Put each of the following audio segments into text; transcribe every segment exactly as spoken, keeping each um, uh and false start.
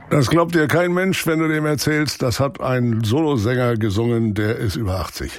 Das glaubt dir kein Mensch, wenn du dem erzählst, das hat ein Solosänger gesungen, der ist über achtzig.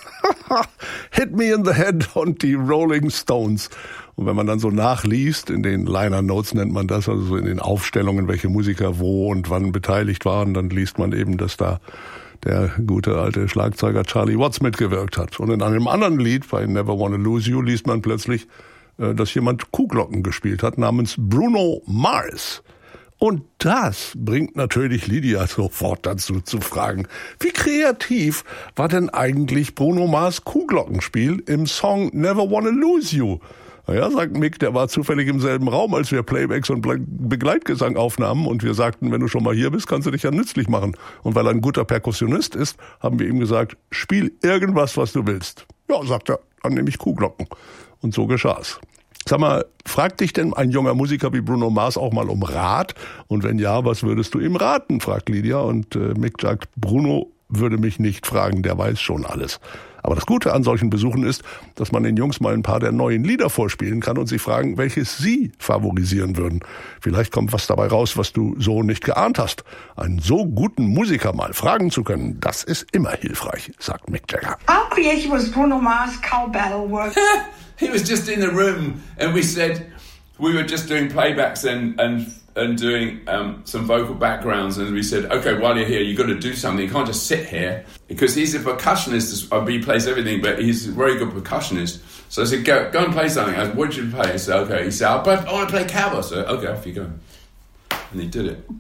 Hit Me in the Head und die Rolling Stones. Und wenn man dann so nachliest, in den Liner Notes nennt man das, also so in den Aufstellungen, welche Musiker wo und wann beteiligt waren, dann liest man eben, dass da der gute alte Schlagzeuger Charlie Watts mitgewirkt hat. Und in einem anderen Lied, bei Never Wanna Lose You, liest man plötzlich, dass jemand Kuhglocken gespielt hat, namens Bruno Mars. Und das bringt natürlich Lydia sofort dazu zu fragen, wie kreativ war denn eigentlich Bruno Mars Kuhglockenspiel im Song Never Wanna Lose You? Naja, sagt Mick, der war zufällig im selben Raum, als wir Playbacks und Begleitgesang aufnahmen und wir sagten, wenn du schon mal hier bist, kannst du dich ja nützlich machen. Und weil er ein guter Perkussionist ist, haben wir ihm gesagt, spiel irgendwas, was du willst. Ja, sagt er, dann nehme ich Kuhglocken. Und so geschah's. Sag mal, fragt dich denn ein junger Musiker wie Bruno Mars auch mal um Rat? Und wenn ja, was würdest du ihm raten? Fragt Lydia und äh, Mick sagt, Bruno würde mich nicht fragen, der weiß schon alles. Aber das Gute an solchen Besuchen ist, dass man den Jungs mal ein paar der neuen Lieder vorspielen kann und sie fragen, welches sie favorisieren würden. Vielleicht kommt was dabei raus, was du so nicht geahnt hast. Einen so guten Musiker mal fragen zu können, das ist immer hilfreich, sagt Mick Jagger. How creative was Bruno Mars' cow battle work? He was just in the room and we said, we were just doing playbacks and, and and doing um, some vocal backgrounds, and we said, okay, while you're here, you've got to do something. You can't just sit here, because he's a percussionist. He plays everything, but he's a very good percussionist. So I said, go go and play something. I said, what did you play? I said, okay. He said, I, I want to play cowboy. So okay, off you go. And he did it.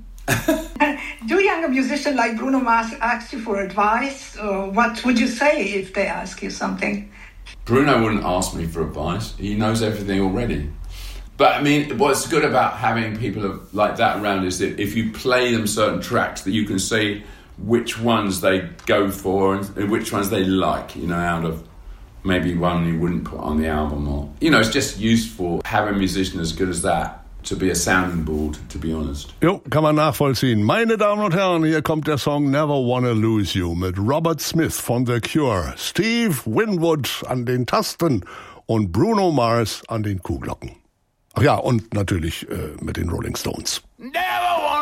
Do younger musicians like Bruno Mars ask you for advice? Or what would you say if they ask you something? Bruno wouldn't ask me for advice. He knows everything already. But I mean, what's good about having people like that around is that if you play them certain tracks, that you can see which ones they go for and which ones they like, you know, out of maybe one you wouldn't put on the album. Or, you know, it's just useful having a musician as good as that to be a sounding board, to be honest. Jo, kann man nachvollziehen. Meine Damen und Herren, hier kommt der Song Never Wanna Lose You mit Robert Smith von The Cure, Steve Winwood an den Tasten und Bruno Mars an den Kuhglocken. Ach ja, und natürlich äh, mit den Rolling Stones. Never wanna